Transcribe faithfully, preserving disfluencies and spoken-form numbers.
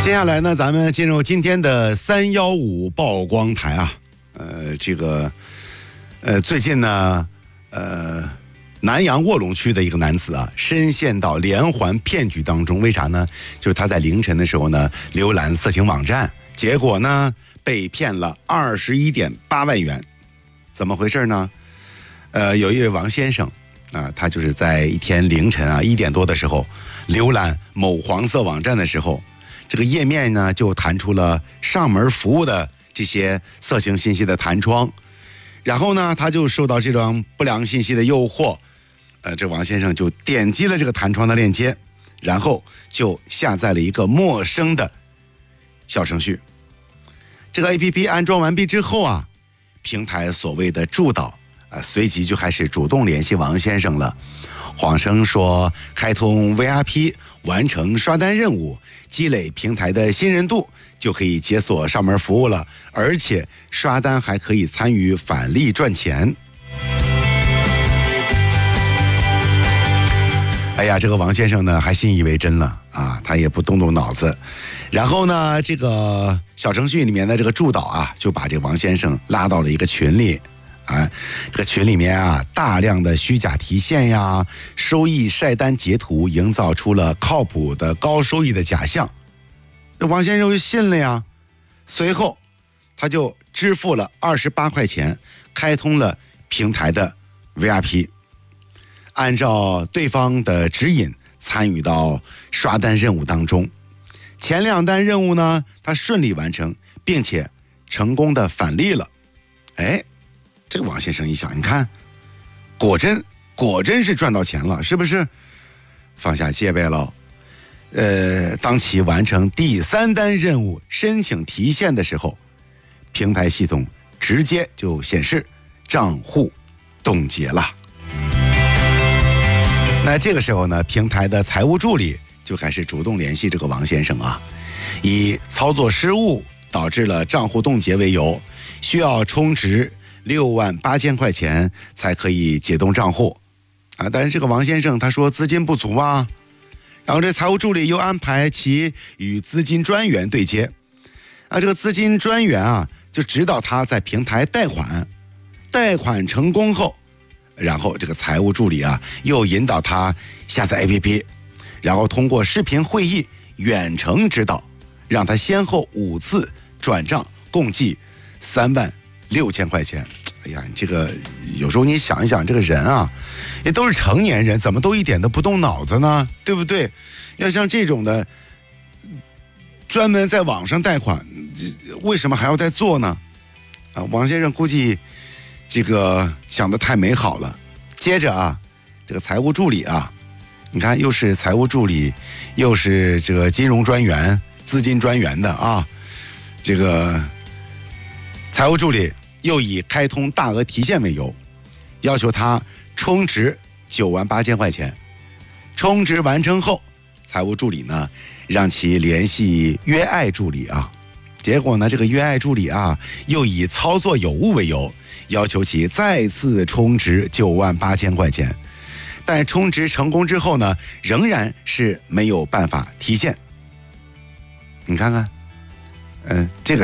接下来呢，咱们进入今天的三幺五曝光台啊，呃，这个，呃，最近呢，呃，南阳卧龙区的一个男子啊，深陷到连环骗局当中。为啥呢？就是他在凌晨的时候呢，浏览色情网站，结果呢，被骗了二十一点八万元。怎么回事呢？呃，有一位王先生啊，他就是在一天凌晨啊一点多的时候，浏览某黄色网站的时候。这个页面呢，就弹出了上门服务的这些色情信息的弹窗，然后呢，他就受到这种不良信息的诱惑，呃，这王先生就点击了这个弹窗的链接，然后就下载了一个陌生的小程序。这个 A P P 安装完毕之后啊，平台所谓的助导啊、呃，随即就开始主动联系王先生了，谎称说开通 V I P。完成刷单任务，积累平台的信任度，就可以解锁上门服务了，而且刷单还可以参与返利赚钱。哎呀，这个王先生呢还信以为真了啊，他也不动动脑子。然后呢，这个小程序里面的这个助导啊，就把这个王先生拉到了一个群里。啊，这个群里面啊，大量的虚假提现呀、收益晒单截图，营造出了靠谱的高收益的假象。这王先生就信了呀，随后他就支付了二十八块钱，开通了平台的 V I P， 按照对方的指引参与到刷单任务当中。前两单任务呢，他顺利完成，并且成功的返利了。哎。这个王先生一想，你看，果真果真是赚到钱了，是不是？放下戒备了。呃，当其完成第三单任务申请提现的时候，平台系统直接就显示账户冻结了。那这个时候呢，平台的财务助理就开始主动联系这个王先生啊，以操作失误导致了账户冻结为由，需要充值六万八千块钱才可以解冻账户，啊！但是这个王先生他说资金不足啊，然后这财务助理又安排其与资金专员对接，啊，这个资金专员啊就指导他在平台贷款，贷款成功后，然后这个财务助理啊又引导他下载 A P P， 然后通过视频会议远程指导，让他先后五次转账，共计三万六千块钱。哎呀，这个有时候你想一想，这个人啊，也都是成年人，怎么都一点都不动脑子呢？对不对？要像这种的，专门在网上贷款，为什么还要再做呢？啊，王先生估计这个想得太美好了。接着啊，这个财务助理啊，你看又是财务助理，又是这个金融专员、资金专员的啊，这个财务助理又以开通大额提现为由，要求他充值九万八千块钱。充值完成后，财务助理呢让其联系约爱助理啊。结果呢，这个约爱助理啊又以操作有误为由，要求其再次充值九万八千块钱。但充值成功之后呢，仍然是没有办法提现。你看看，嗯，这个。